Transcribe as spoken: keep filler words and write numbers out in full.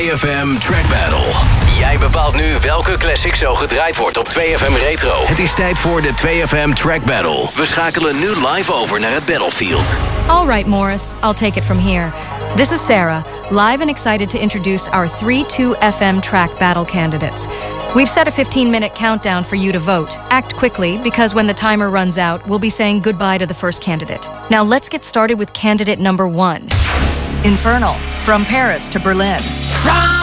twee F M Track Battle. Jij bepaalt nu welke classic zo gedraaid wordt op twee F M Retro. Het is tijd voor de twee F M Track Battle. We schakelen nu live over naar het battlefield. All right, Morris. I'll take it from here. This is Sarah, live and excited to introduce our three two F M Track Battle candidates. We've set a fifteen-minute countdown for you to vote. Act quickly, because when the timer runs out, we'll be saying goodbye to the first candidate. Now let's get started with candidate number one. Infernal, from Paris to Berlin.